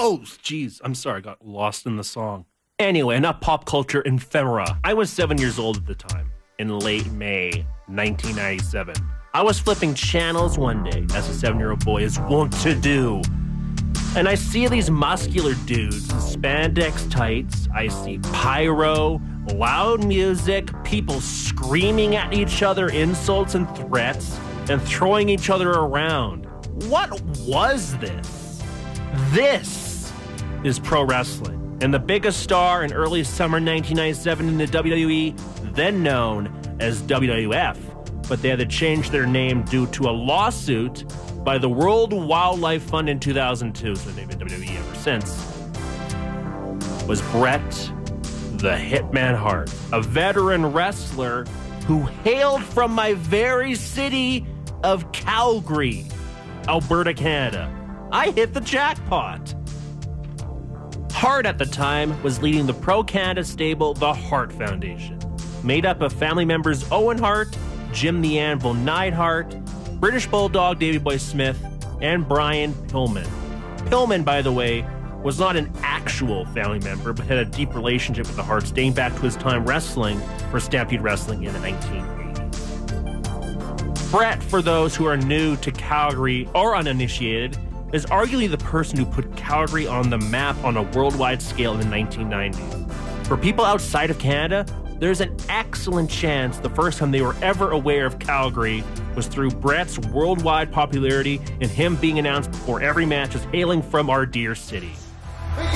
Oh, jeez. I'm sorry. I got lost in the song. Anyway, enough pop culture ephemera. I was 7 years old at the time, in late May 1997. I was flipping channels one day, as a 7-year-old boy is wont to do. And I see these muscular dudes in spandex tights. I see pyro, loud music, people screaming at each other insults and threats, and throwing each other around. What was this? This is pro wrestling. And the biggest star in early summer 1997 in the WWE, then known as WWF, but they had to change their name due to a lawsuit by the World Wildlife Fund in 2002, so they've been WWE ever since, was Bret the Hitman Hart, a veteran wrestler who hailed from my very city of Calgary, Alberta, Canada. I hit the jackpot. Hart at the time was leading the pro-Canada stable, the Hart Foundation, made up of family members Owen Hart, Jim the Anvil Neidhart, British Bulldog Davey Boy Smith, and Brian Pillman. Pillman, by the way, was not an actual family member, but had a deep relationship with the Harts dating back to his time wrestling for Stampede Wrestling in the 1980s. Bret, for those who are new to Calgary or uninitiated, is arguably the person who put Calgary on the map on a worldwide scale in the 1990s. For people outside of Canada, there's an excellent chance the first time they were ever aware of Calgary was through Bret's worldwide popularity and him being announced before every match as hailing from our dear city.